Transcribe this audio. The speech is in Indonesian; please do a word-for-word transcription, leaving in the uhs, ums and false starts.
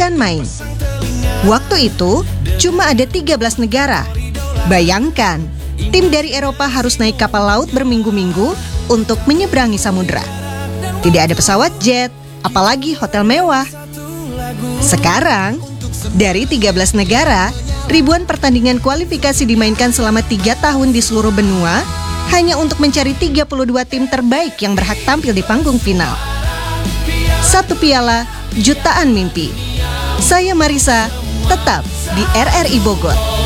bukan main. Waktu itu cuma ada tiga belas negara. Bayangkan, tim dari Eropa harus naik kapal laut berminggu-minggu untuk menyeberangi samudera. Tidak ada pesawat jet, apalagi hotel mewah. Sekarang, dari tiga belas negara, ribuan pertandingan kualifikasi dimainkan selama tiga tahun di seluruh benua, hanya untuk mencari tiga puluh dua tim terbaik yang berhak tampil di panggung final. Satu piala, jutaan mimpi. Saya Marisa, tetap di R R I Bogor.